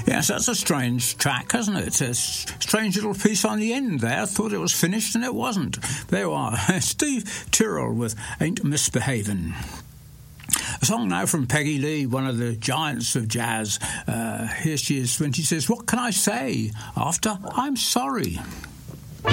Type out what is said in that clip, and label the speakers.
Speaker 1: Yes, that's a strange track, isn't it? It's a strange little piece on the end there. I thought it was finished and it wasn't. There you are. Steve Tyrrell with Ain't Misbehavin'. A song now from Peggy Lee, one of the giants of jazz. Here she is when she says, "What can I say after I'm sorry?"